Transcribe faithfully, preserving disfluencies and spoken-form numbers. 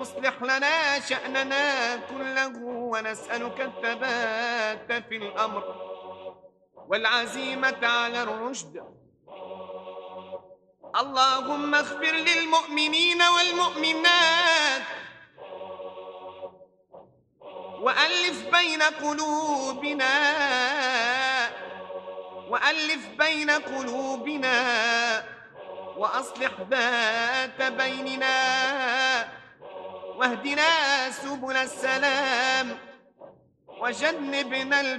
اصلح لنا شأننا كله ونسألك الثبات في الأمر والعزيمة على الرشد. اللهم اغفر للمؤمنين والمؤمنات وألف بين قلوبنا وألف بين قلوبنا وأصلح ذات بيننا واهدنا سبل السلام وجنبنا